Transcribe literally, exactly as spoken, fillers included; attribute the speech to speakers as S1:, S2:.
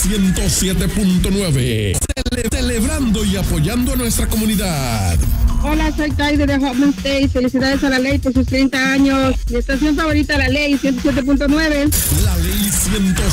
S1: ciento siete punto nueve. Cele- celebrando y apoyando a nuestra comunidad.
S2: Hola, soy Taide de Hotman State. Felicidades a la ley por sus treinta años. Mi estación favorita, la ley ciento siete punto nueve.
S1: La ley ciento